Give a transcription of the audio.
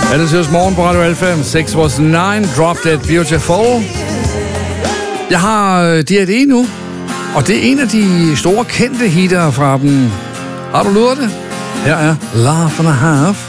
Allesøs morgen på Radio Alfa. 6 was 9. Drop Dead Beautiful. Jeg har D&E nu, og det er en af de store kendte hitter fra dem. Har du luret det? Her er Laugh and a Half.